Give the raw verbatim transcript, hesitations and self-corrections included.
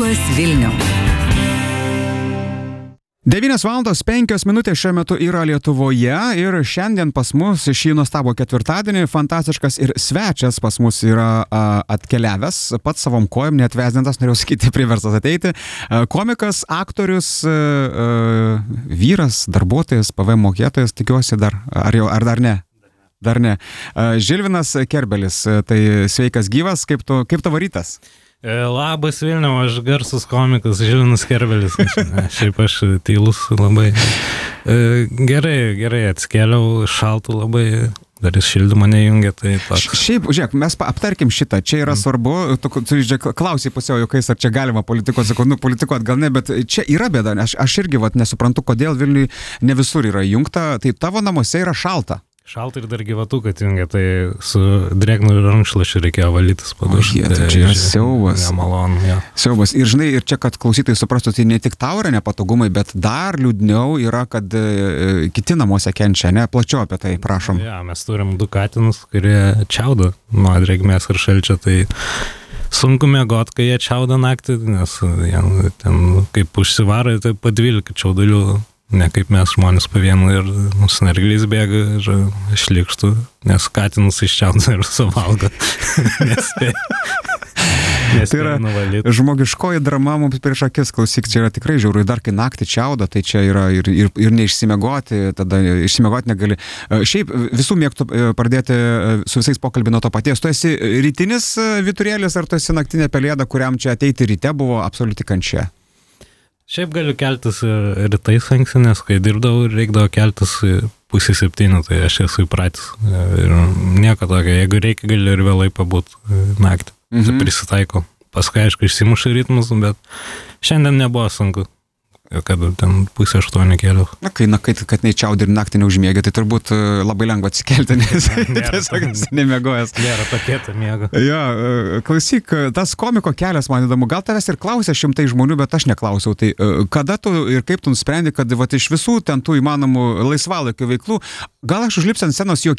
Labas Vilniau. devynios valandos penkios minutės šiuo metu yra Lietuvoje ir šiandien pas mus šį nuostabų ketvirtadienį fantastiškas ir svečias pas mus yra a, atkeliavęs, pats savom kojom neatvesdintas, norėjau sakyti, priverstas ateiti. A, komikas, aktorius, a, a, vyras, darbuotojas, P V M mokėtojas, tikiuosi dar, ar, jau, ar dar ne? Dar ne. A, Žilvinas Kerbelis, tai sveikas gyvas, kaip, tu, kaip tavo rytas? Labas Vilniau, aš garsus komikas Žilvinas Kerbelis. Šiaip aš tylus labai. Gerai, gerai atsikėliau, šaltų labai, dar ir šildymą nejungia. Tai toks. Šiaip, žiūrėk, mes aptarkim šitą, čia yra svarbu, tu, tu žiūrėk, klausai pusiau juokais, ar čia galima politikuot, sakau, nu politikuot gal ne, bet čia yra bėda, aš, aš irgi vat, nesuprantu, kodėl Vilniui ne visur yra jungta, tai tavo namuose yra šalta. Šalta ir dar gyvatuką jungia, tai su drėgnu rankšluošiu reikėjo valytis padušą. Tai čia yra siaubas. Nemalonu, ja. Siaubas. Ir žinai, ir čia, kad klausytojai suprastų, tai ne tik tau yra nepatogumai, bet dar liūdniau yra, kad e, kiti namuose kenčia, ne? Plačiau apie tai, prašom. Ja, mes turim du katinus, kurie čiaudo nuo drėgmės ir šalčio, tai sunku miegot, kai jie čiaudo naktį, nes jie ten kaip užsivaro, tai po dvylika čiaudulių. Ne kaip mes žmonės po vienu ir snarglys bėga ir šlikštų, nes katinus iščiaudo ir suvalgo. Nespėja. Tai yra nuvalyti. Žmogiškoji drama mums prieš akis, klausyk, čia yra tikrai žiauru, dar kai naktį čiaudo, tai čia yra ir, ir, ir neišsimiegoti, tada išsimiegoti negali. Šiaip visų mėgtų pradėti su visais pokalbį nuo to paties. Tu esi rytinis vyturėlis ar tu esi naktinė pelėda, kuriam čia ateiti ryte buvo absoliuti kančia? Šiaip galiu keltis rytais anksti, nes kai dirbdavau, reikdavo keltis pusė septynių, tai aš esu įpratęs. Ir nieko tokio, jeigu reikia, gali ir vėlai pabūt naktį. Mhm. Tai prisitaiko. Paskui, aišku, išsimuša ritmus, bet šiandien nebuvo sunku, kad ten pusė aštuonių kėliau. Na, kai, na, kai kad nečiaudė ir naktį neužmiegė, tai turbūt labai lengva atsikelti, nes tiesiog nemiegojęs. Nėra pakėta miego. Jo, klausyk, tas komiko kelias, man įdomu, gal tavęs ir klausė šimtai žmonių, bet aš neklausiau. Tai kada tu ir kaip tu nusprendi, kad vat, iš visų ten tų įmanomų laisvalaikio veiklų, gal aš užlipsiu ant scenos juokingai